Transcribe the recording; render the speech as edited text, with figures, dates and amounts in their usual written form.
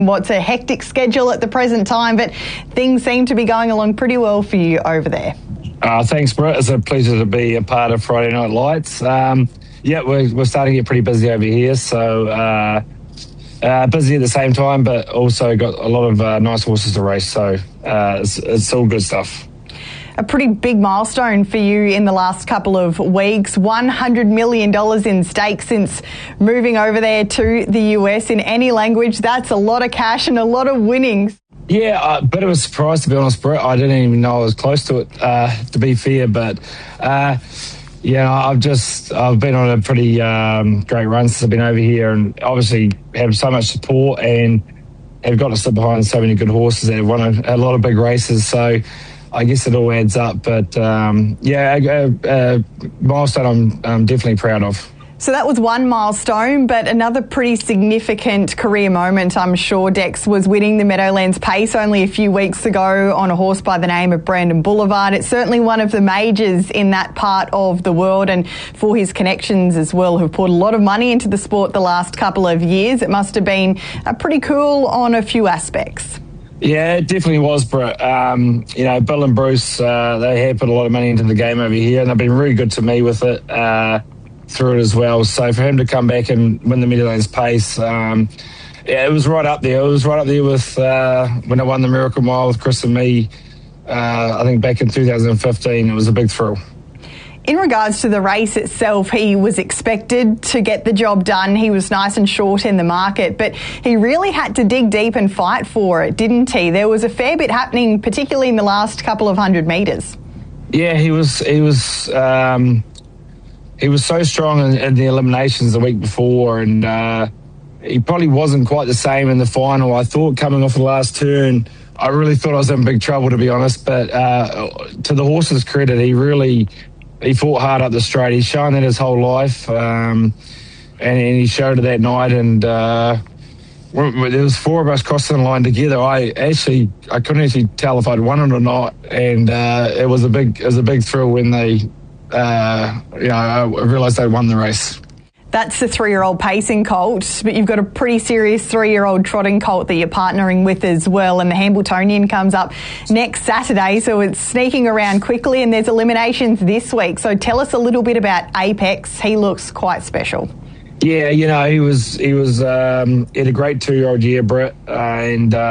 What's a hectic schedule at the present time, but things seem to be going along pretty well for you over there. Thanks, Britt. It's a pleasure to be a part of Friday Night Lights. We're starting to get pretty busy over here, so busy at the same time, but also got a lot of nice horses to race, so it's all good stuff. A pretty big milestone for you in the last couple of weeks, $100 million in stakes since moving over there to the US. In any language, that's a lot of cash and a lot of winnings. Yeah, a bit of a surprise, to be honest, Brett. I didn't even know I was close to it, to be fair, but I've been on a pretty great run since I've been over here, and obviously have so much support and have got to sit behind so many good horses that have won a lot of big races, so I guess it all adds up, but a milestone I'm definitely proud of. So that was one milestone, but another pretty significant career moment, I'm sure, Dex, was winning the Meadowlands Pace only a few weeks ago on a horse by the name of Brandon Boulevard. It's certainly one of the majors in that part of the world, and for his connections as well, who've poured a lot of money into the sport the last couple of years. It must have been pretty cool on a few aspects. Yeah, it definitely was, Brett. Bill and Bruce, they have put a lot of money into the game over here, and they've been really good to me with it through it as well. So for him to come back and win the Meadowlands Pace, it was right up there. It was right up there with when I won the Miracle Mile with Chris and me, I think back in 2015. It was a big thrill. In regards to the race itself, he was expected to get the job done. He was nice and short in the market, but he really had to dig deep and fight for it, didn't he? There was a fair bit happening, particularly in the last couple of 100 metres. Yeah, he was so strong in the eliminations the week before, and he probably wasn't quite the same in the final. I thought coming off the last turn, I really thought I was in big trouble, to be honest, but to the horse's credit, he fought hard up the straight. He's shown that his whole life, and he showed it that night. And there was four of us crossing the line together. I couldn't actually tell if I'd won it or not, and it was a big thrill when they, I realised they'd won the race. That's the 3-year-old pacing colt, but you've got a pretty serious 3-year-old trotting colt that you're partnering with as well, and the Hambletonian comes up next Saturday, so it's sneaking around quickly, and there's eliminations this week. So tell us a little bit about Apex. He looks quite special. Yeah, he had a great 2-year-old year, Brett, and